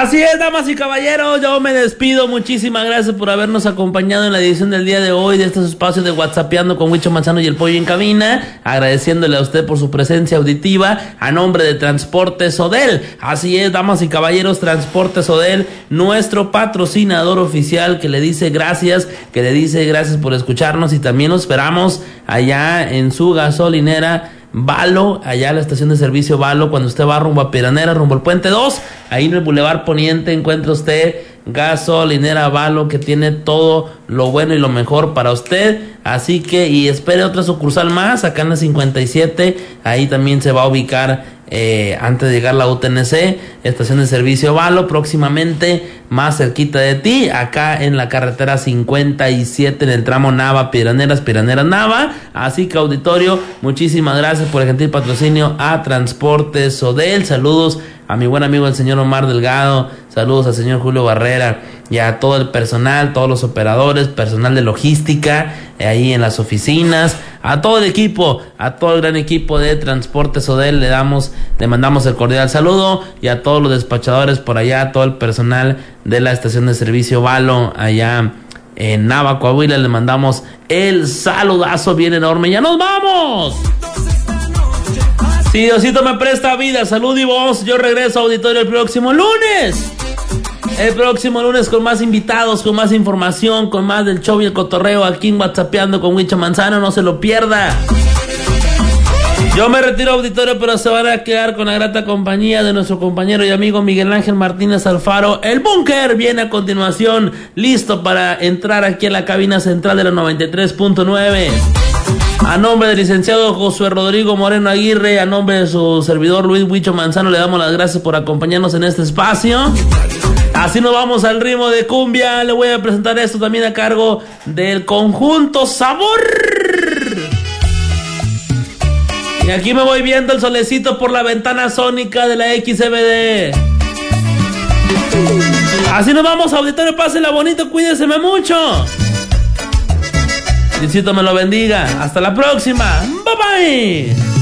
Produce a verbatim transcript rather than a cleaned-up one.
Así es, damas y caballeros, yo me despido. Muchísimas gracias por habernos acompañado en la edición del día de hoy de estos espacios de WhatsAppeando con Huicho Manzano y el Pollo en Cabina. Agradeciéndole a usted por su presencia auditiva a nombre de Transportes Odel. Así es, damas y caballeros, Transportes Odel, nuestro patrocinador oficial, que le dice gracias, que le dice gracias por escucharnos, y también nos esperamos allá en su gasolinera Valo, allá en la estación de servicio Valo. Cuando usted va rumbo a Piranera, rumbo al Puente dos, ahí en el Boulevard Poniente encuentra usted gasolinera Valo, que tiene todo lo bueno y lo mejor para usted. Así que, y espere otra sucursal más, acá en la cincuenta y siete, ahí también se va a ubicar eh, antes de llegar la U T N C, estación de servicio Valo, próximamente más cerquita de ti, acá en la carretera cincuenta y siete, en el tramo Nava, Piraneras, Piraneras, Nava. Así que, auditorio, muchísimas gracias por el gentil patrocinio a Transportes Odel. Saludos a mi buen amigo el señor Omar Delgado, saludos al señor Julio Barrera y a todo el personal, todos los operadores, personal de logística, eh, ahí en las oficinas, a todo el equipo, a todo el gran equipo de Transportes Odel, le damos, le mandamos el cordial saludo, y a todos los despachadores por allá, a todo el personal de la estación de servicio Valo, allá en Nava, Coahuila, le mandamos el saludazo bien enorme. ¡Ya nos vamos! Si Diosito me presta vida, salud y voz, yo regreso a auditorio el próximo lunes. El próximo lunes con más invitados, con más información, con más del show y el cotorreo aquí en WhatsAppeando con Huicho Manzano. No se lo pierda. Yo me retiro, auditorio, pero se van a quedar con la grata compañía de nuestro compañero y amigo Miguel Ángel Martínez Alfaro. El Búnker viene a continuación, listo para entrar aquí en la cabina central de la noventa y tres punto nueve. A nombre del licenciado Josué Rodrigo Moreno Aguirre, a nombre de su servidor Luis Huicho Manzano, le damos las gracias por acompañarnos en este espacio. Así nos vamos al ritmo de cumbia. Le voy a presentar esto también a cargo del conjunto Sabor. Y aquí me voy viendo el solecito por la ventana sónica de la X M D. Así nos vamos, auditorio, pásenla bonito, cuídense mucho. Diosito me lo bendiga. Hasta la próxima. Bye bye.